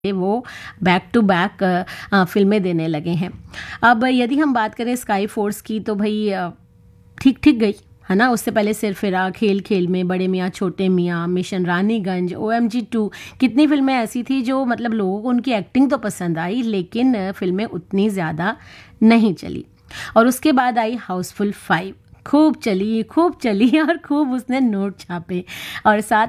वो back to back फिल्में देने लगे हैं। अब यदि हम बात करें स्काई फोर्स की तो भाई ठीक ठीक गई है ना। उससे पहले सिरफिरा, खेल खेल में, बड़े मियाँ छोटे मियाँ, मिशन रानीगंज, OMG 2, कितनी फिल्में ऐसी थी जो मतलब लोगों को उनकी एक्टिंग तो पसंद आई लेकिन फिल्में उतनी ज़्यादा नहीं चली। और उसके बाद आई हाउसफुल 5, खूब चली और खूब उसने नोट छापे। और साथ